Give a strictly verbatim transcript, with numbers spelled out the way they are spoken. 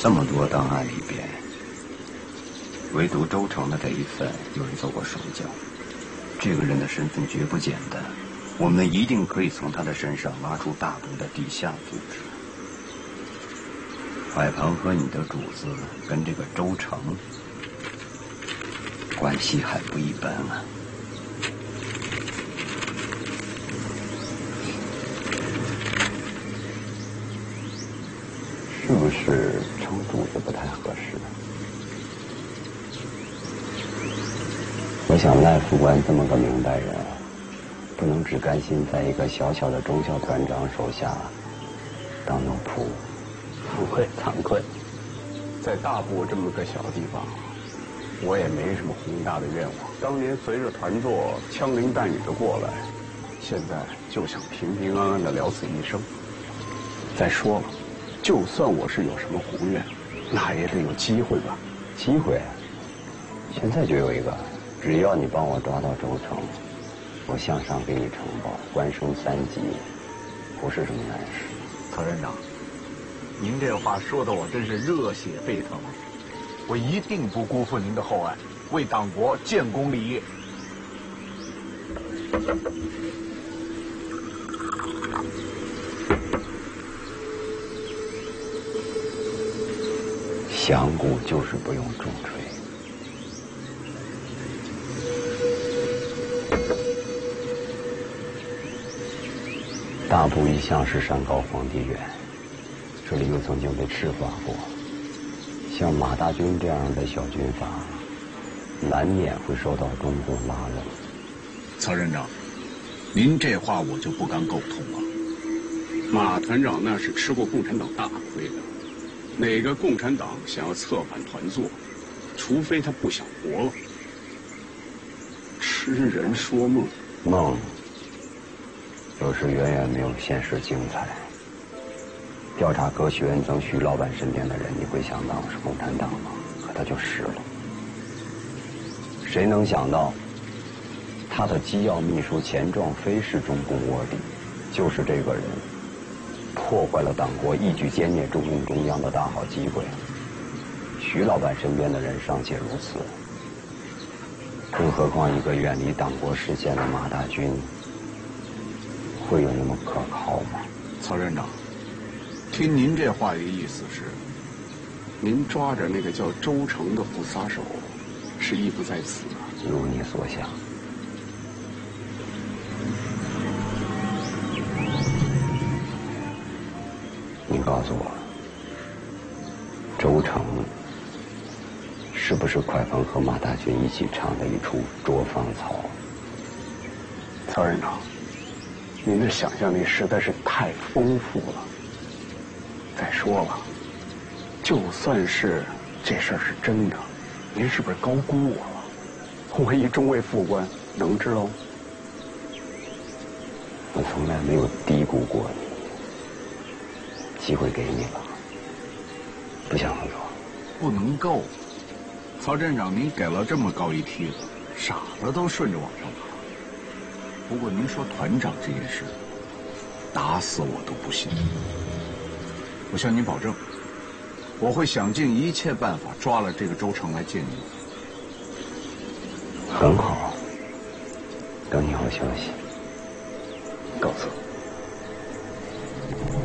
这么多档案里边，唯独周成的这一份有人做过手脚。这个人的身份绝不简单，我们一定可以从他的身上挖出大部的地下组织。海鹏和你的主子跟这个周成关系还不一般啊。是不是称主子不太合适？我想赖副官这么个明白人，不能只甘心在一个小小的中校团长手下当奴仆。惭愧惭愧，在大部这么个小地方，我也没什么宏大的愿望。当年随着团座枪林弹雨的过来，现在就想平平安安的了此一生。再说了，就算我是有什么宏愿，那也得有机会吧？机会？现在就有一个，只要你帮我抓到周成，我向上给你呈报，官升三级，不是什么难事。 曹院长，您这话说的我真是热血沸腾，我一定不辜负您的厚爱，为党国建功立业。 响鼓就是不用重锤。大部一向是山高皇帝远，这里又曾经被赤发过，像马大军这样的小军阀，难免会受到中共拉拢。 曹院长，您这话我就不敢苟同了。 马团长那是吃过共产党大亏的，哪个共产党想要策反团座，除非他不想活了。痴人说梦， 梦有时远远没有现实精彩。调查葛许恩曾徐老板身边的人，你会想到是共产党吗？可他就是了。谁能想到，他的机要秘书钱壮飞是中共卧底，就是这个人破坏了党国一举歼灭中共中央的大好机会。徐老板身边的人尚且如此，更何况一个远离党国视线的马大军，会有那么可靠吗？ 曹院长，听您这话的意思是， 您抓着那个叫周成的不撒手，是意不在此啊？ 如你所想。你告诉我，周成是不是快鹏和马大军一起唱的一出捉芳草？ 曹院长，您的想象力实在是太丰富了。再说了，就算是这事儿是真的，您是不是高估我了？我一中尉副官能知道吗？ 我从来没有低估过你，机会给你了，不想合作？ 不能够。曹站长，您给了这么高一梯子，傻子都顺着往上爬。不过您说团长这件事，打死我都不信。我向您保证，我会想尽一切办法抓了这个周成来见您。 很好，等你好消息。告辞。